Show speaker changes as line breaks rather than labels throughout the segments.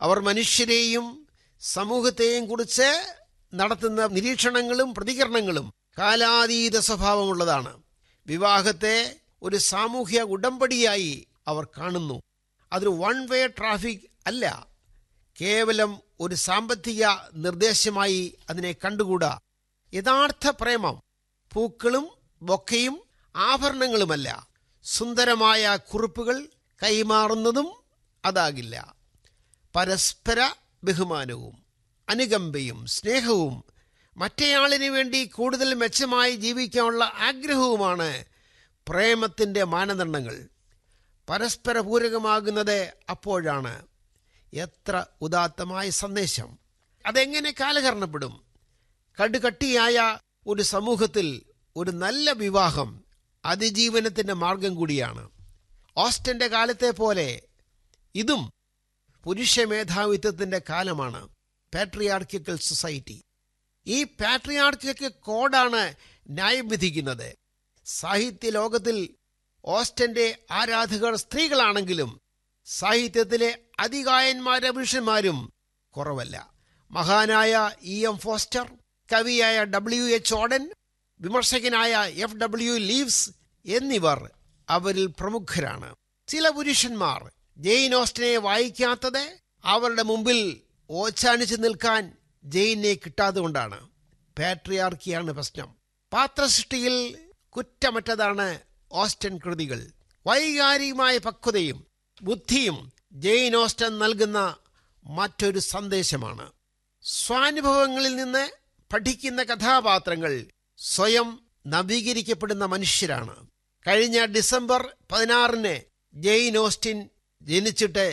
അവർ മനുഷ്യരെയും സമൂഹത്തെയും കുറിച്ച് നടത്തുന്ന നിരീക്ഷണങ്ങളും പ്രതികരണങ്ങളും കാലാതീത സ്വഭാവമുള്ളതാണ്. വിവാഹത്തെ ഒരു സാമൂഹ്യ ഉടമ്പടിയായി അവർ കാണുന്നു. അതൊരു വൺ വേ ട്രാഫിക് അല്ല. കേവലം ഒരു സാമ്പത്തിക നിർദ്ദേശമായി അതിനെ കണ്ടുകൂടാ. യഥാർത്ഥ പ്രേമം പൂക്കളും ബൊക്കയും ആഭരണങ്ങളുമല്ല. സുന്ദരമായ കുറിപ്പുകൾ കൈമാറുന്നതും അതാകില്ല. പരസ്പര ബഹുമാനവും അനുകമ്പയും സ്നേഹവും മറ്റേയാളിനു വേണ്ടി കൂടുതൽ മെച്ചമായി ജീവിക്കാനുള്ള ആഗ്രഹവുമാണ് പ്രേമത്തിൻ്റെ മാനദണ്ഡങ്ങൾ. പരസ്പര പൂരകമാകുന്നത് അപ്പോഴാണ്. എത്ര ഉദാത്തമായ സന്ദേശം! അതെങ്ങനെ കാലഹരണപ്പെടും? കടുകട്ടിയായ ഒരു സമൂഹത്തിൽ ഒരു നല്ല വിവാഹം അതിജീവനത്തിൻ്റെ മാർഗം കൂടിയാണ്. ഓസ്റ്റന്റെ കാലത്തെ പോലെ ഇതും പുരുഷ മേധാവിത്വത്തിൻ്റെ കാലമാണ്. Patriarchal society. ഈ പാട്രിയാർക്കിക്കൽ കോഡാണ് ന്യായം വിധിക്കുന്നത്. സാഹിത്യ ലോകത്തിൽ ഓസ്റ്റന്റെ ആരാധകർ സ്ത്രീകളാണെങ്കിലും സാഹിത്യത്തിലെ അതികായന്മാരും പുരുഷന്മാരും കുറവല്ല. മഹാനായ E.M. Foster, കവിയായ W.H. Odean, വിമർശകനായ F.W. Leaves എന്നിവർ അവരിൽ പ്രമുഖരാണ്. ചില പുരുഷന്മാർ ജെയിൻ ഓസ്റ്റനെ വായിക്കാത്തത് അവരുടെ മുമ്പിൽ ഓച്ചാനിച്ചു നിൽക്കാൻ ജെയിനെ കിട്ടാതുകൊണ്ടാണ്. പാട്രിയാർക്കിയാണ് പ്രശ്നം. പാത്രസൃഷ്ടിയിൽ കുറ്റമറ്റതാണ് ഓസ്റ്റൻ കൃതികൾ. വൈകാരികമായ പക്വതയും ബുദ്ധിയും ജെയിൻ ഓസ്റ്റൻ നൽകുന്ന മറ്റൊരു സന്ദേശമാണ്. സ്വാനുഭവങ്ങളിൽ നിന്ന് പഠിക്കുന്ന കഥാപാത്രങ്ങൾ സ്വയം നവീകരിക്കപ്പെടുന്ന മനുഷ്യരാണ്. കഴിഞ്ഞ ഡിസംബർ 16 ജെയിൻ ഓസ്റ്റിൻ ജനിച്ചിട്ട്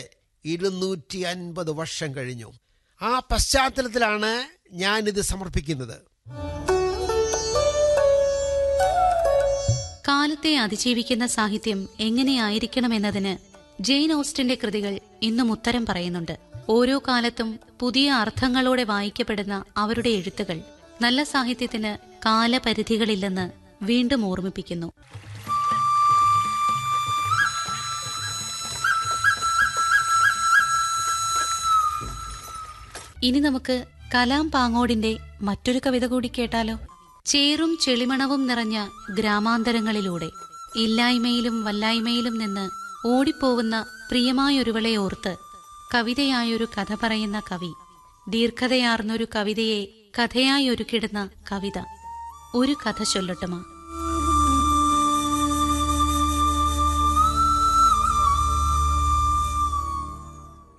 250 വർഷം കഴിഞ്ഞു. ആ പശ്ചാത്തലത്തിലാണ് ഞാനിത് സമർപ്പിക്കുന്നത്.
കാലത്തെ അതിജീവിക്കുന്ന സാഹിത്യം എങ്ങനെയായിരിക്കണമെന്നതിന് ജെയിൻ ഓസ്റ്റന്റെ കൃതികൾ ഇന്നും ഉത്തരം പറയുന്നുണ്ട്. ഓരോ കാലത്തും പുതിയ അർത്ഥങ്ങളോടെ വായിക്കപ്പെടുന്ന അവരുടെ എഴുത്തുകൾ നല്ല സാഹിത്യത്തിന് കാലപരിധികളില്ലെന്ന് വീണ്ടും ഓർമ്മിപ്പിക്കുന്നു. ഇനി നമുക്ക് കലാം പാങ്ങോടിന്റെ മറ്റൊരു കവിത കൂടി കേട്ടാലോ? ചേറും ചെളിമണവും നിറഞ്ഞ ഗ്രാമാന്തരങ്ങളിലൂടെ ഇല്ലായ്മയിലും വല്ലായ്മയിലും നിന്ന് ഓടിപ്പോകുന്ന പ്രിയമായൊരുവളെ ഓർത്ത് കവിതയായൊരു കഥ പറയുന്ന കവി, ദീർഘതയാർന്നൊരു കവിതയെ കഥയായി ഒരുക്കിടുന്ന കവിത. ഒരു കഥ ചൊല്ലട്ടുമാ.